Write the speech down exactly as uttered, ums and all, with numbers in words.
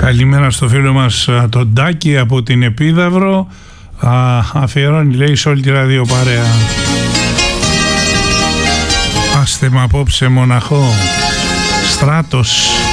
Καλημέρα στο φίλο μας τον Τάκη από την Επίδαυρο. Α, αφιερώνει, λέει, σε όλη τη ραδιοπαρέα. Άστε μ' απόψε μοναχό, Στράτος.